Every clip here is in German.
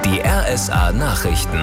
Die RSA Nachrichten.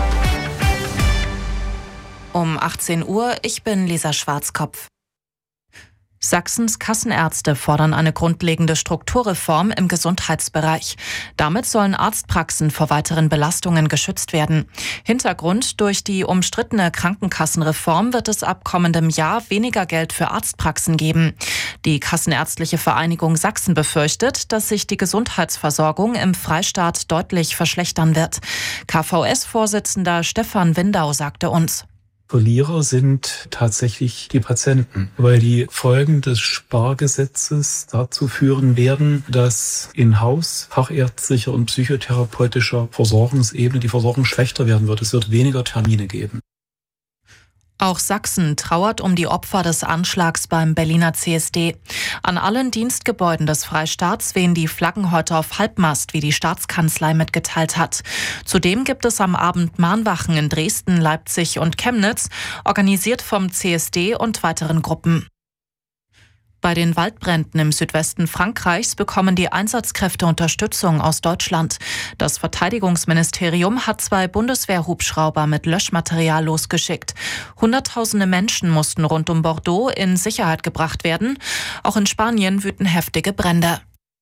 Um 18 Uhr, ich bin Lisa Schwarzkopf. Sachsens Kassenärzte fordern eine grundlegende Strukturreform im Gesundheitsbereich. Damit sollen Arztpraxen vor weiteren Belastungen geschützt werden. Hintergrund: durch die umstrittene Krankenkassenreform wird es ab kommendem Jahr weniger Geld für Arztpraxen geben. Die Kassenärztliche Vereinigung Sachsen befürchtet, dass sich die Gesundheitsversorgung im Freistaat deutlich verschlechtern wird. KVS-Vorsitzender Stefan Windau sagte uns: Verlierer sind tatsächlich die Patienten, weil die Folgen des Spargesetzes dazu führen werden, dass in-Haus fachärztlicher und psychotherapeutischer Versorgungsebene die Versorgung schlechter werden wird. Es wird weniger Termine geben. Auch Sachsen trauert um die Opfer des Anschlags beim Berliner CSD. An allen Dienstgebäuden des Freistaats wehen die Flaggen heute auf Halbmast, wie die Staatskanzlei mitgeteilt hat. Zudem gibt es am Abend Mahnwachen in Dresden, Leipzig und Chemnitz, organisiert vom CSD und weiteren Gruppen. Bei den Waldbränden im Südwesten Frankreichs bekommen die Einsatzkräfte Unterstützung aus Deutschland. Das Verteidigungsministerium hat 2 Bundeswehr-Hubschrauber mit Löschmaterial losgeschickt. Hunderttausende Menschen mussten rund um Bordeaux in Sicherheit gebracht werden. Auch in Spanien wüten heftige Brände.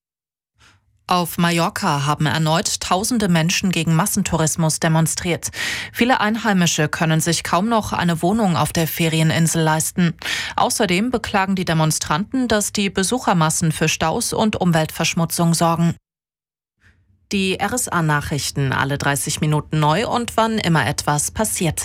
Auf Mallorca haben erneut tausende Menschen gegen Massentourismus demonstriert. Viele Einheimische können sich kaum noch eine Wohnung auf der Ferieninsel leisten. Außerdem beklagen die Demonstranten, dass die Besuchermassen für Staus und Umweltverschmutzung sorgen. Die RSA-Nachrichten, alle 30 Minuten neu und wann immer etwas passiert.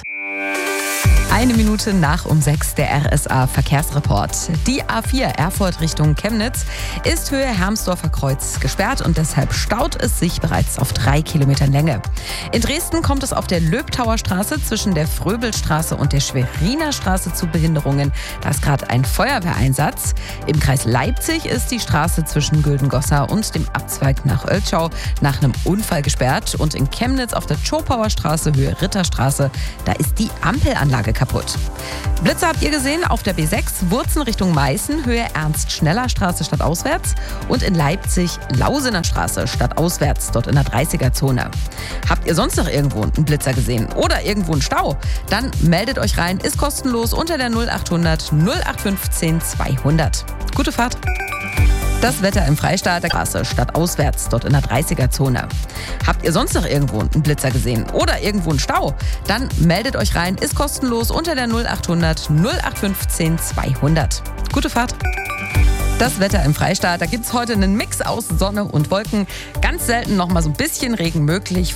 1 Minute nach um 6 der RSA-Verkehrsreport. Die A4 Erfurt Richtung Chemnitz ist Höhe Hermsdorfer Kreuz gesperrt und deshalb staut es sich bereits auf 3 Kilometern Länge. In Dresden kommt es auf der Löbtauer Straße zwischen der Fröbelstraße und der Schweriner Straße zu Behinderungen. Da ist gerade ein Feuerwehreinsatz. Im Kreis Leipzig ist die Straße zwischen Güldengossa und dem Abzweig nach Oeltschau nach einem Unfall gesperrt. Und in Chemnitz auf der Zschopauer Straße Höhe Ritterstraße, da ist die Ampelanlage kaputt. Blitze habt ihr gesehen auf der B6, Wurzen Richtung Meißen, Höhe Ernst-Schneller-Straße stadtauswärts und in Leipzig Lausener Straße stadtauswärts, dort in der 30er-Zone. Habt ihr sonst noch irgendwo einen Blitzer gesehen oder irgendwo einen Stau? Dann meldet euch rein, ist kostenlos unter der 0800 0815 200. Gute Fahrt! Das Wetter im Freistaat, der Straße stadtauswärts, dort in der 30er-Zone. Habt ihr sonst noch irgendwo einen Blitzer gesehen oder irgendwo einen Stau? Dann meldet euch rein, ist kostenlos unter der 0800 0815 200. Gute Fahrt! Das Wetter im Freistaat, da gibt's heute einen Mix aus Sonne und Wolken. Ganz selten noch mal so ein bisschen Regen möglich.